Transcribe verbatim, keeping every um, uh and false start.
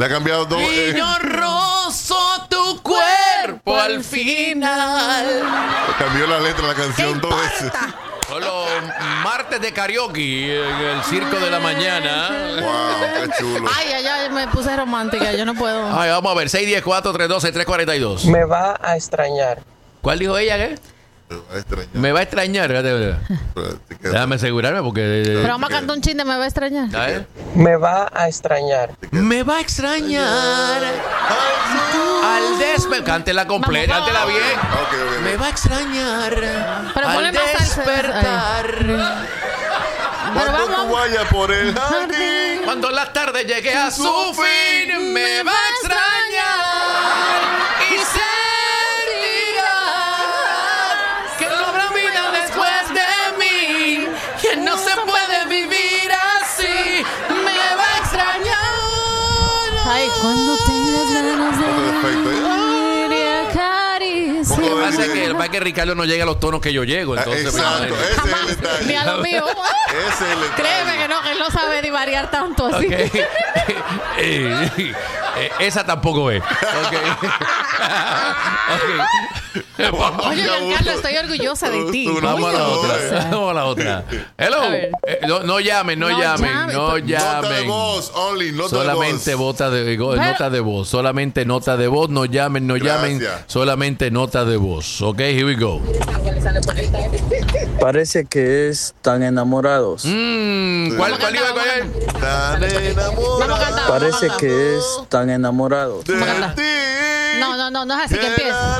Le ha cambiado dos. Y yo rozo tu cuerpo al final. Cambió la letra de la canción dos veces. Son los martes de karaoke en el Circo de la Mañana. Wow, qué chulo. Ay, ay, ay, me puse romántica, yo no puedo. Ay, vamos a ver, seis uno cero, cuatro tres dos, tres cuatro dos. Me va a extrañar. ¿Cuál dijo ella, qué? Me va a extrañar. Me va a extrañar. Déjame asegurarme porque... Pero vamos a cantar un chin de Me va a extrañar. ¿Sabes? Me va a extrañar. Me va a extrañar al despertar. Cántela completa, Vamos. cántela bien. Ok, ok, ok. Me va a extrañar Pero al ponle más salsa. despertar. Cuando Pero tú vamos. vayas por el jardín. Cuando la tarde llegue a su fin, me va a extrañar y sentirás que no habrá vida después de mí, que no se puede vivir así. Me va a extrañar. Ay, cuando tengas ganas de Perfecto, ¿eh? ir y acariciar. Poco Lo que de- pasa es que el que Ricardo no llega a los tonos que yo llego, entonces... Exacto, pues, ese es el detalle. Ni a lo mío. Ese es el detalle. Créeme que no, que él no sabe divariar tanto así. Ok. Eh, eh, esa tampoco es. Ok. Ok. Vamos, Oye, Giancarlo, estoy orgullosa de ti. Tú- tú- vamos a la No, otra. eh. Vamos a la otra. Hello. A ver. Eh, no, no llamen, no, No llamen, llamen. no Nota de llamen. voz, only, nota Solamente de voz. vota de, go- Pero- nota de voz. Solamente nota de voz. No llamen, no llamen. Gracias. Solamente nota de voz. Ok, here we go. Parece que están enamorados. Mm, ¿Cuál, cuál iba? ¿Cuál es? Tan enamorado Vamos a cantar. Parece vamos a que cantar. están enamorados. de Vamos a cantar. ti. No, no, no, no es así que empieza.